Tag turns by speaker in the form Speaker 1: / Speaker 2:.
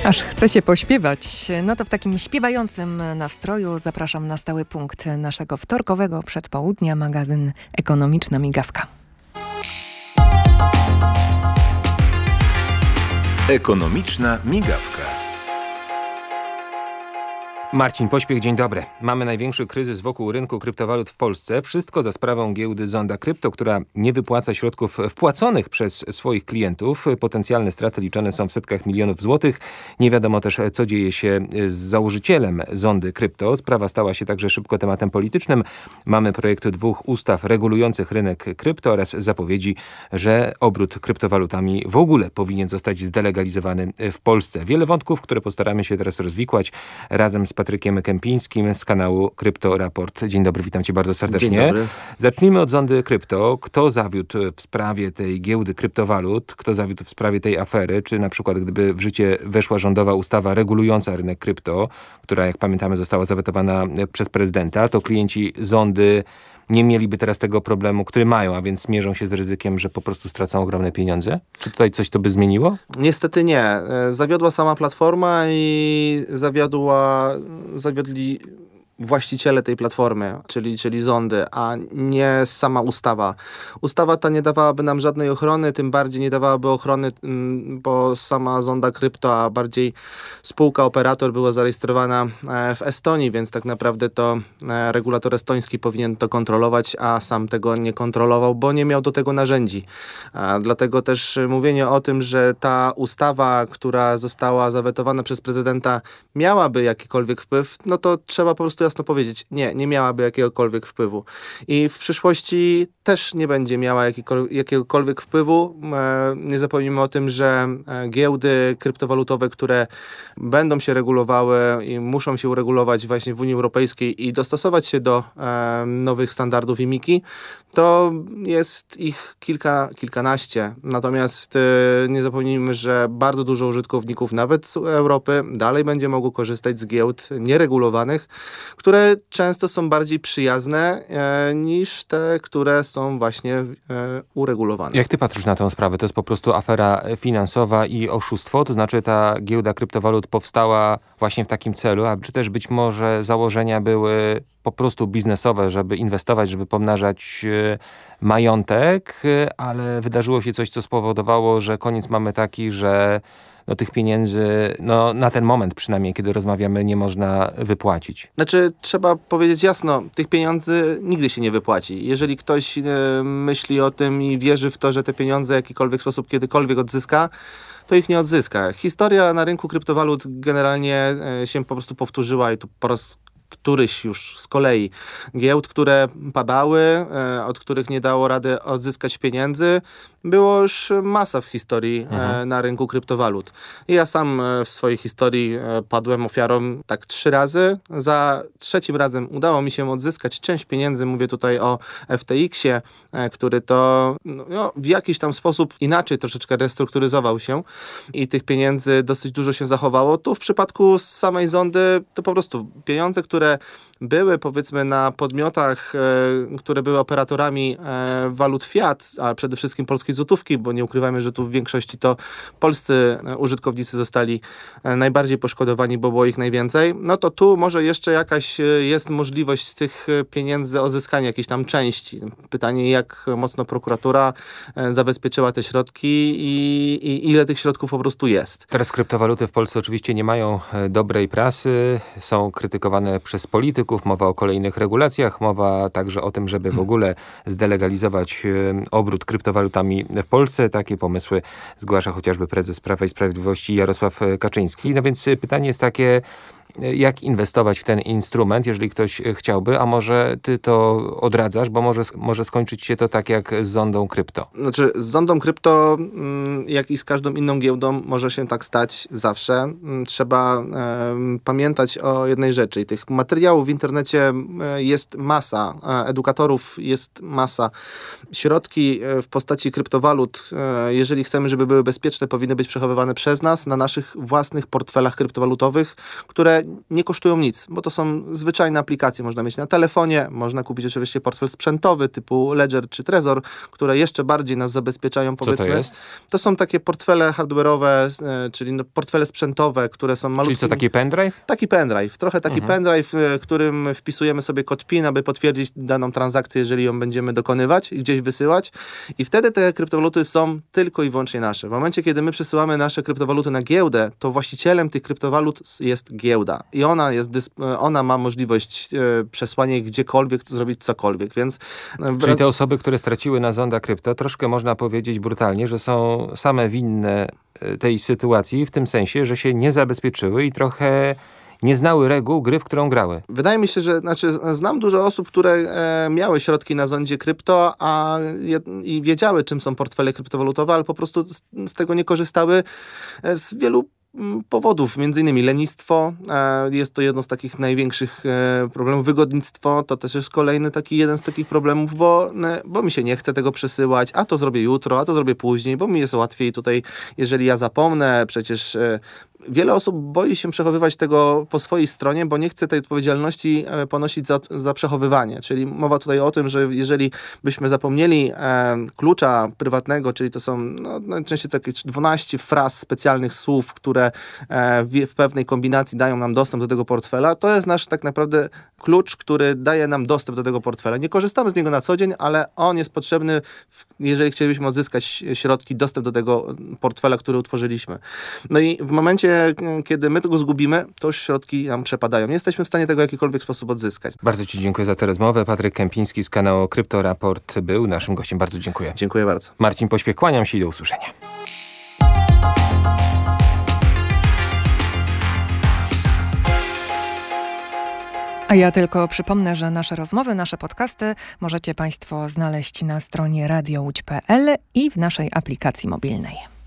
Speaker 1: Aż chce się pośpiewać. No to w takim śpiewającym nastroju zapraszam na stały punkt naszego wtorkowego przedpołudnia, magazyn Ekonomiczna Migawka.
Speaker 2: Ekonomiczna Migawka.
Speaker 3: Marcin Pośpiech, dzień dobry. Mamy największy kryzys wokół rynku kryptowalut w Polsce. Wszystko za sprawą giełdy Zonda Krypto, która nie wypłaca środków wpłaconych przez swoich klientów. Potencjalne straty liczone są w setkach milionów złotych. Nie wiadomo też, co dzieje się z założycielem Zondy Krypto. Sprawa stała się także szybko tematem politycznym. Mamy projekt 2 ustaw regulujących rynek krypto oraz zapowiedzi, że obrót kryptowalutami w ogóle powinien zostać zdelegalizowany w Polsce. Wiele wątków, które postaramy się teraz rozwikłać razem z Patrykiem Kępińskim z kanału Krypto Raport. Dzień dobry, witam cię bardzo serdecznie.
Speaker 4: Dzień dobry.
Speaker 3: Zacznijmy od Zondy Krypto. Kto zawiódł w sprawie tej giełdy kryptowalut? Kto zawiódł w sprawie tej afery? Czy na przykład gdyby w życie weszła rządowa ustawa regulująca rynek krypto, która jak pamiętamy została zawetowana przez prezydenta, to klienci Zondy nie mieliby teraz tego problemu, który mają, a więc mierzą się z ryzykiem, że po prostu stracą ogromne pieniądze? Czy tutaj coś to by zmieniło?
Speaker 4: Niestety nie. Zawiodła sama platforma i zawiodli właściciele tej platformy, czyli Zondy, a nie sama ustawa. Ustawa ta nie dawałaby nam żadnej ochrony, tym bardziej nie dawałaby ochrony, bo sama Zonda Krypto, a bardziej spółka, operator była zarejestrowana w Estonii, więc tak naprawdę to regulator estoński powinien to kontrolować, a sam tego nie kontrolował, bo nie miał do tego narzędzi. Dlatego też mówienie o tym, że ta ustawa, która została zawetowana przez prezydenta, miałaby jakikolwiek wpływ, no to trzeba po prostu jasno powiedzieć, nie miałaby jakiegokolwiek wpływu. I w przyszłości też nie będzie miała jakiegokolwiek wpływu. Nie zapomnijmy o tym, że giełdy kryptowalutowe, które będą się regulowały i muszą się uregulować właśnie w Unii Europejskiej i dostosować się do nowych standardów IMIKI, to jest ich kilkanaście. Natomiast nie zapomnijmy, że bardzo dużo użytkowników, nawet z Europy, dalej będzie mogło korzystać z giełd nieregulowanych, które często są bardziej przyjazne niż te, które są właśnie uregulowane.
Speaker 3: Jak ty patrzysz na tę sprawę? To jest po prostu afera finansowa i oszustwo? To znaczy ta giełda kryptowalut powstała właśnie w takim celu, a czy też być może założenia były po prostu biznesowe, żeby inwestować, żeby pomnażać majątek, ale wydarzyło się coś, co spowodowało, że koniec mamy taki, że tych pieniędzy, na ten moment przynajmniej, kiedy rozmawiamy, nie można wypłacić.
Speaker 4: Znaczy, trzeba powiedzieć jasno, tych pieniędzy nigdy się nie wypłaci. Jeżeli ktoś myśli o tym i wierzy w to, że te pieniądze w jakikolwiek sposób kiedykolwiek odzyska, to ich nie odzyska. Historia na rynku kryptowalut generalnie się po prostu powtórzyła i to po raz któryś już z kolei giełd, które padały, od których nie dało rady odzyskać pieniędzy, było już masa w historii na rynku kryptowalut. I ja sam w swojej historii padłem ofiarą tak 3 razy. Za 3 razem udało mi się odzyskać część pieniędzy. Mówię tutaj o FTX-ie, który to w jakiś tam sposób inaczej troszeczkę restrukturyzował się i tych pieniędzy dosyć dużo się zachowało. Tu w przypadku samej Zondy to po prostu pieniądze, które były powiedzmy na podmiotach, które były operatorami walut fiat, a przede wszystkim polskiej złotówki, bo nie ukrywajmy, że tu w większości to polscy użytkownicy zostali najbardziej poszkodowani, bo było ich najwięcej, no to tu może jeszcze jakaś jest możliwość z tych pieniędzy odzyskania jakiejś tam części. Pytanie, jak mocno prokuratura zabezpieczyła te środki i ile tych środków po prostu jest.
Speaker 3: Teraz kryptowaluty w Polsce oczywiście nie mają dobrej prasy, są krytykowane przez polityków, mowa o kolejnych regulacjach, mowa także o tym, żeby w ogóle zdelegalizować obrót kryptowalutami w Polsce. Takie pomysły zgłasza chociażby prezes Prawa i Sprawiedliwości Jarosław Kaczyński. No więc pytanie jest takie, jak inwestować w ten instrument, jeżeli ktoś chciałby, a może ty to odradzasz, bo może skończyć się to tak jak z Zondą Krypto.
Speaker 4: Znaczy z Zondą Krypto, jak i z każdą inną giełdą, może się tak stać zawsze. Trzeba pamiętać o jednej rzeczy. I tych materiałów w internecie jest masa, edukatorów jest masa. Środki w postaci kryptowalut, jeżeli chcemy, żeby były bezpieczne, powinny być przechowywane przez nas na naszych własnych portfelach kryptowalutowych, które które nie kosztują nic, bo to są zwyczajne aplikacje. Można mieć na telefonie, można kupić oczywiście portfel sprzętowy typu Ledger czy Trezor, które jeszcze bardziej nas zabezpieczają, powiedzmy.
Speaker 3: Co to jest?
Speaker 4: To są takie portfele hardware'owe, czyli portfele sprzętowe, które są malutkie.
Speaker 3: Czyli co, taki pendrive?
Speaker 4: Taki pendrive, trochę taki pendrive, którym wpisujemy sobie kod PIN, aby potwierdzić daną transakcję, jeżeli ją będziemy dokonywać i gdzieś wysyłać. I wtedy te kryptowaluty są tylko i wyłącznie nasze. W momencie, kiedy my przesyłamy nasze kryptowaluty na giełdę, to właścicielem tych kryptowalut jest giełda. I ona ma możliwość przesłania ich gdziekolwiek, zrobić cokolwiek, więc...
Speaker 3: Czyli te osoby, które straciły na zonda krypto, troszkę można powiedzieć brutalnie, że są same winne tej sytuacji, w tym sensie, że się nie zabezpieczyły i trochę nie znały reguł gry, w którą grały.
Speaker 4: Wydaje mi się, że znam dużo osób, które miały środki na zondzie krypto i wiedziały, czym są portfele kryptowalutowe, ale po prostu z tego nie korzystały z wielu powodów, między innymi lenistwo, jest to jedno z takich największych problemów, wygodnictwo, to też jest kolejny jeden z takich problemów, bo mi się nie chce tego przesyłać, a to zrobię jutro, a to zrobię później, bo mi jest łatwiej tutaj, jeżeli ja zapomnę, przecież wiele osób boi się przechowywać tego po swojej stronie, bo nie chce tej odpowiedzialności ponosić za przechowywanie, czyli mowa tutaj o tym, że jeżeli byśmy zapomnieli klucza prywatnego, czyli to są najczęściej takie 12 fraz specjalnych słów, które w pewnej kombinacji dają nam dostęp do tego portfela, to jest nasz tak naprawdę klucz, który daje nam dostęp do tego portfela. Nie korzystamy z niego na co dzień, ale on jest potrzebny, jeżeli chcielibyśmy odzyskać środki, dostęp do tego portfela, który utworzyliśmy. No i w momencie, kiedy my tego zgubimy, to już środki nam przepadają. Nie jesteśmy w stanie tego w jakikolwiek sposób odzyskać.
Speaker 3: Bardzo Ci dziękuję za tę rozmowę. Patryk Kępiński z kanału Kryptoraport był naszym gościem. Bardzo dziękuję.
Speaker 4: Dziękuję bardzo.
Speaker 3: Marcin Pośpiech, kłaniam się i do usłyszenia.
Speaker 1: A ja tylko przypomnę, że nasze rozmowy, nasze podcasty możecie Państwo znaleźć na stronie radiołódź.pl i w naszej aplikacji mobilnej.